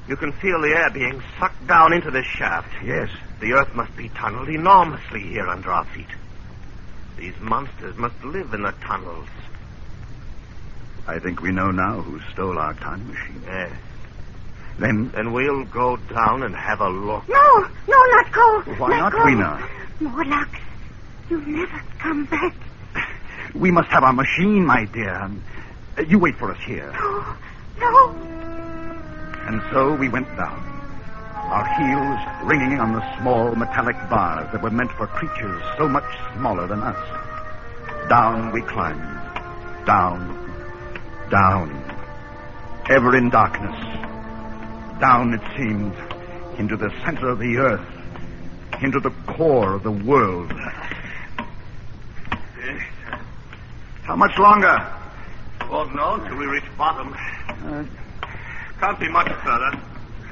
You can feel the air being sucked down into this shaft. Yes. The earth must be tunneled enormously here under our feet. These monsters must live in the tunnels. I think we know now who stole our time machine. Yes. Then we'll go down and have a look. No, let go. Why let not, go. Rena? Morlocks, you'll never come back. We must have our machine, my dear. You wait for us here. No. And so we went down, our heels ringing on the small metallic bars that were meant for creatures so much smaller than us. Down we climbed. Down. Ever in darkness. Down, it seemed, into the center of the earth, into the core of the world. How much longer? Won't know until we reach bottom. Can't be much further.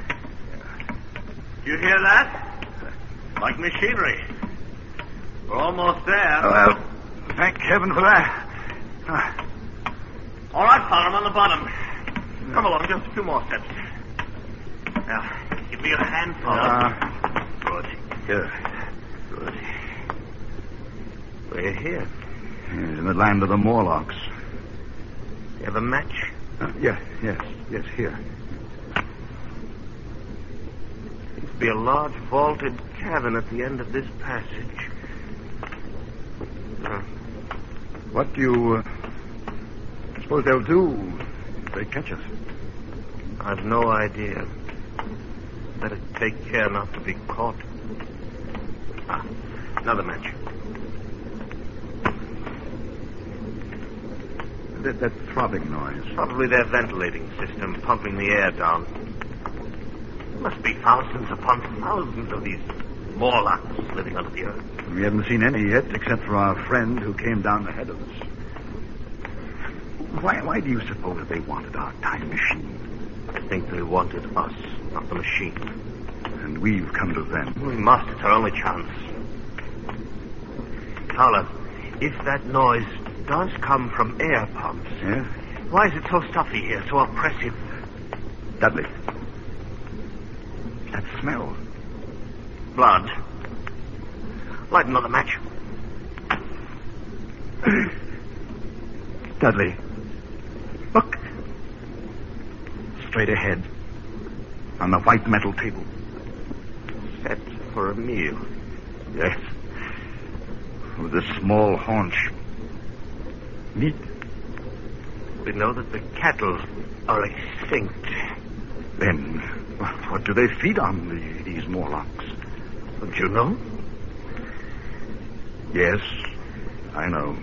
You hear that? Like machinery. We're almost there. Well, thank heaven for that. All right, Father, I'm on the bottom. Come along, just a few more steps. Now, give me your hand, Father. Good. We're here. In the land of the Morlocks. You have a match? Yes, here. Seems to be a large vaulted cavern at the end of this passage. What do you suppose they'll do if they catch us? I've no idea. Better take care not to be caught. Another match. That throbbing noise. Probably their ventilating system pumping the air down. There must be thousands upon thousands of these Morlocks living under the earth. We haven't seen any yet, except for our friend who came down ahead of us. Why do you suppose they wanted our time machine? I think they wanted us, not the machine. And we've come to them. We must. It's our only chance. Carla, if that noise does come from air pumps... Yeah? Why is it so stuffy here, so oppressive? Dudley. That smell. Blood. Light another match. Dudley. Look. Straight ahead. On the white metal table. Set for a meal. Yes. With a small haunch. Meat. We know that the cattle are extinct. Then, what do they feed on, these Morlocks? Don't you know? Yes, I know.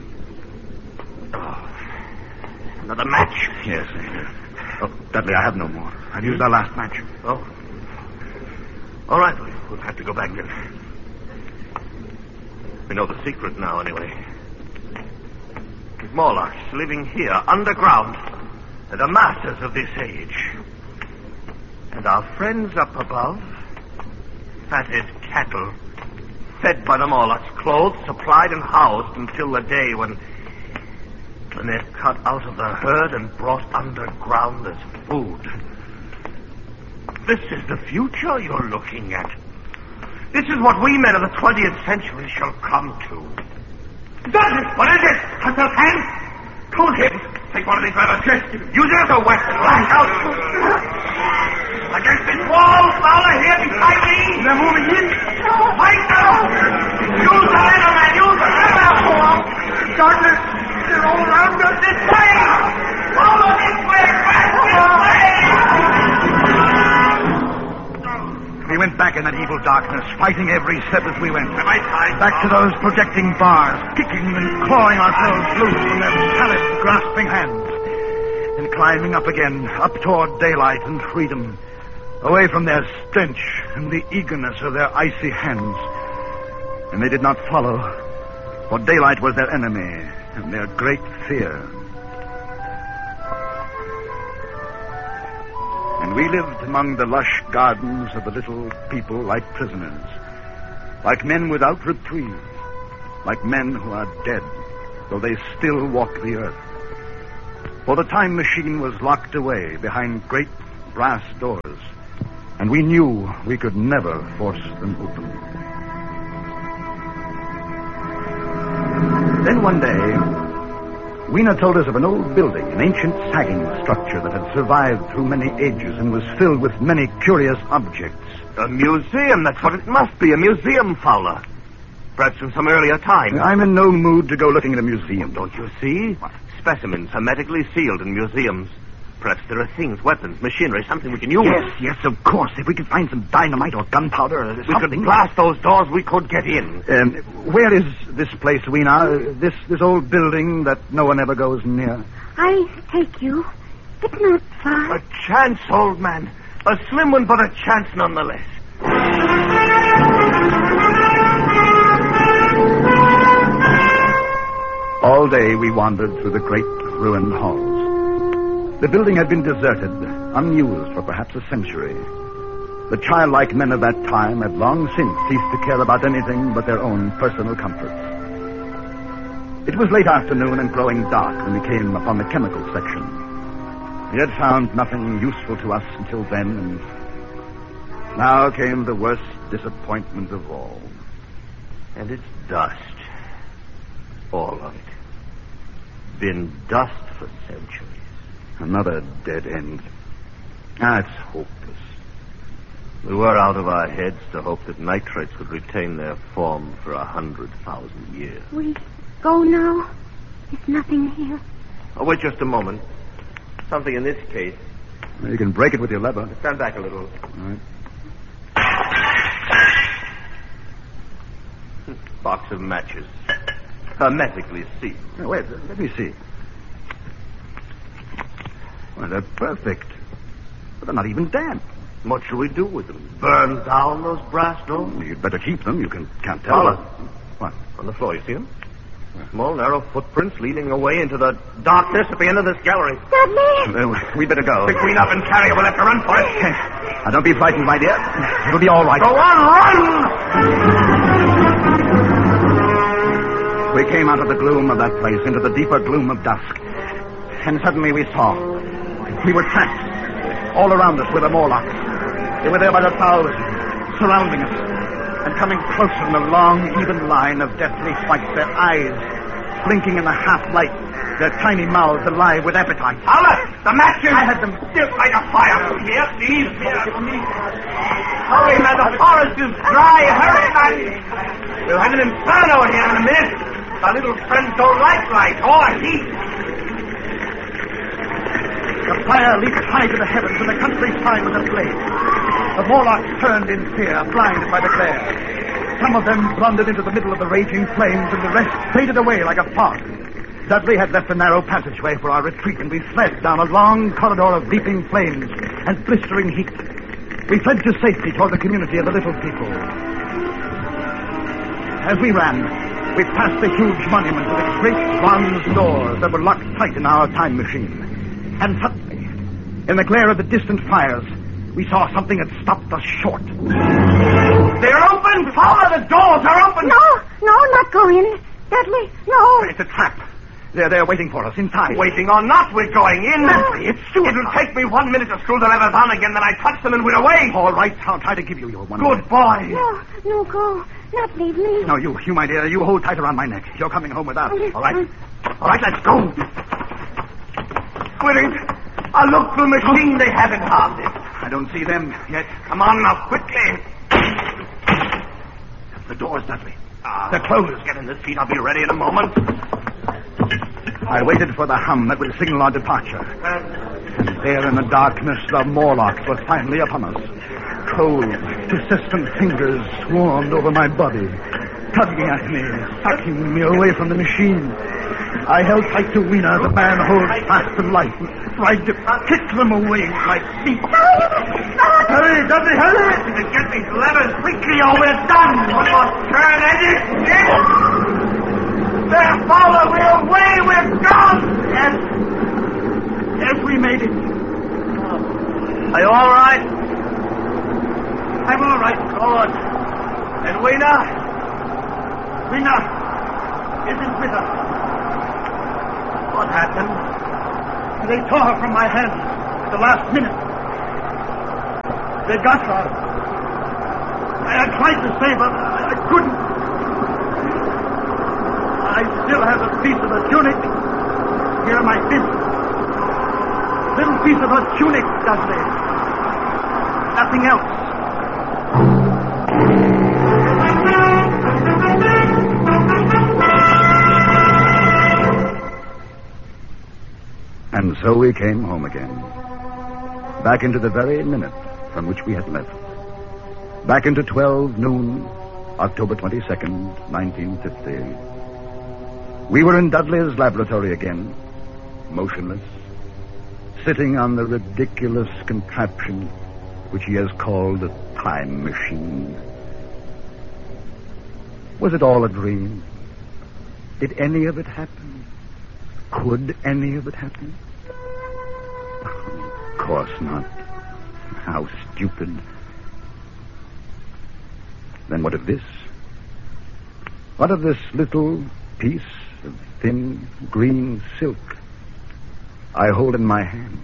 Another match? Yes. Oh, Dudley, I have no more. I've used our last match. Oh. All right, we'll have to go back then. We know the secret now, anyway. Morlocks living here, underground, are the masters of this age. And our friends up above, fatted cattle, fed by the Morlocks, clothed, supplied, and housed until the day when they're cut out of the herd and brought underground as food. This is the future you're looking at. This is what we men of the 20th century shall come to. What is it? Hunter's hand? Cold him. Take one of these leather chests. Use it as a weapon. Lash out. Against this wall, Fowler, here beside me. They're moving in. Fight now. Use the leather, man. Use the leather. Darkness. They're all around us this way. Follow this way. Back this way. We went back in that evil darkness, fighting every step as we went. Back Back to those projecting bars, kicking and clawing ourselves loose from their pallid, grasping hands. And climbing up again, up toward daylight and freedom, away from their stench and the eagerness of their icy hands. And they did not follow, for daylight was their enemy and their great fear. And we lived among the lush gardens of the little people like prisoners, like men without reprieve, like men who are dead, though they still walk the earth. For the time machine was locked away behind great brass doors, and we knew we could never force them open. Then one day, Weena told us of an old building, an ancient sagging structure that had survived through many ages and was filled with many curious objects. A museum, that's what it must be, a museum, Fowler. Perhaps from some earlier time. I'm in no mood to go looking at a museum. Don't you see? Specimens hermetically sealed in museums. Perhaps there are things, weapons, machinery, something we can use. Yes, of course. If we could find some dynamite or gunpowder or something. We could blast those doors, we could get in. Where is this place, Weena? This old building that no one ever goes near? I take you. It's not far. A chance, old man. A slim one, but a chance nonetheless. All day we wandered through the great ruined halls. The building had been deserted, unused for perhaps a century. The childlike men of that time had long since ceased to care about anything but their own personal comforts. It was late afternoon and growing dark when we came upon the chemical section. We had found nothing useful to us until then, and now came the worst disappointment of all. And it's dust. All of it. Been dust for centuries. Another dead end. It's hopeless. We were out of our heads to hope that nitrates would retain their form for 100,000 years. We go now. There's nothing here. Oh, wait just a moment. Something in this case. You can break it with your lever. Stand back a little. All right. Box of matches. Hermetically sealed. Now, wait, let me see. Well, they're perfect. But they're not even damp. What shall we do with them? Burn down those brass doors? You'd better keep them. You can't tell. Fowler. What? On the floor, you see them? Small, narrow footprints leading away into the darkness at the end of this gallery. Dudley! We'd better go. Pick Queen up and carry her. We'll have to run for it. Now, don't be frightened, my dear. It'll be all right. Go on, run! We came out of the gloom of that place into the deeper gloom of dusk. And suddenly we saw. We were trapped. All around us were the Morlocks. They were there by the thousands, surrounding us, and coming closer in a long, even line of deathly whites, their eyes blinking in the half-light, their tiny mouths alive with appetite. Fowler, the matches! I had them. Still like a fire. Here, please. Hurry, man, the forest is dry. Hurry, man. We'll have an inferno here in a minute. Our little friends don't like light or heat. The fire leaped high to the heavens, and the countryside was ablaze. The Morlocks turned in fear, blinded by the glare. Some of them blundered into the middle of the raging flames, and the rest faded away like a fog. Dudley had left a narrow passageway for our retreat, and we fled down a long corridor of leaping flames and blistering heat. We fled to safety toward the community of the Little People. As we ran, we passed the huge monument with its great bronze doors that were locked tight in our time machine. And suddenly, in the glare of the distant fires, we saw something that stopped us short. They're open! Fowler, the doors are open! No, not go in. Dudley, no. It's a trap. They're waiting for us inside. Waiting or not, we're going in. It's suicide. It'll take me 1 minute to screw the levers on again, then I touch them and we're away. All right, I'll try to give you your 1 minute. Good boy. No, go. Not leave me. No, you, my dear, you hold tight around my neck. You're coming home with us. Oh, All right? All right, let's go. Quitting. I'll look through the machine. They haven't harmed it. I don't see them yet. Come on now, quickly. The doors, Dudley. They're closed. Get in the seat. I'll be ready in a moment. I waited for the hum that would signal our departure. And there in the darkness, the Morlocks were finally upon us. Cold, persistent fingers swarmed over my body, tugging at me, sucking me away from the machine. I held tight to Weena as a man holds fast to life, and tried to kick them away with my feet. Hurry, Dudley, hurry! Get these levers quickly or we're done. One more turn, Eddie. There, Fowler, we're away, we're gone. Yes, we made it. Are you all right? I'm all right. Good. And Weena? Weena isn't with us. What happened? They tore her from my hands at the last minute. They got her. I tried to save her. I couldn't. I still have a piece of her tunic. Here are my fists. Little piece of her tunic, Dudley. Nothing else. And so we came home again. Back into the very minute from which we had left. Back into 12 noon, October 22nd, 1950. We were in Dudley's laboratory again, motionless, sitting on the ridiculous contraption which he has called a time machine. Was it all a dream? Did any of it happen? Could any of it happen? Of course not. How stupid. Then what of this? What of this little piece of thin green silk I hold in my hand?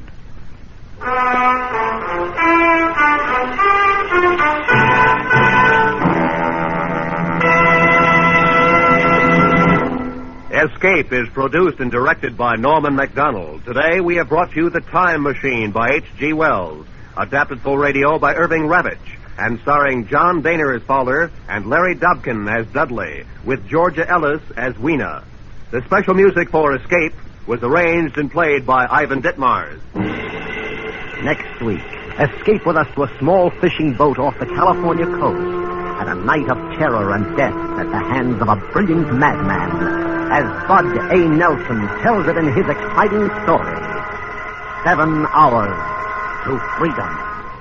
Escape is produced and directed by Norman MacDonald. Today we have brought you The Time Machine by H.G. Wells, adapted for radio by Irving Ravitch, and starring John Daner as Fowler and Larry Dobkin as Dudley, with Georgia Ellis as Weena. The special music for Escape was arranged and played by Ivan Ditmars. Next week, escape with us to a small fishing boat off the California coast and a night of terror and death at the hands of a brilliant madman, as Bud A. Nelson tells it in his exciting story, 7 Hours to Freedom.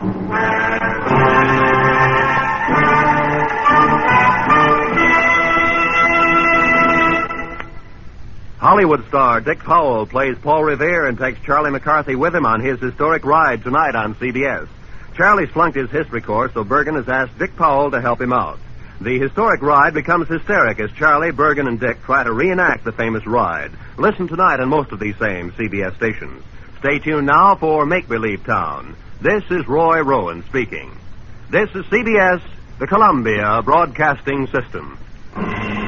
Hollywood star Dick Powell plays Paul Revere and takes Charlie McCarthy with him on his historic ride tonight on CBS. Charlie's flunked his history course, so Bergen has asked Dick Powell to help him out. The historic ride becomes hysteric as Charlie, Bergen, and Dick try to reenact the famous ride. Listen tonight on most of these same CBS stations. Stay tuned now for Make-Believe Town. This is Roy Rowan speaking. This is CBS, the Columbia Broadcasting System.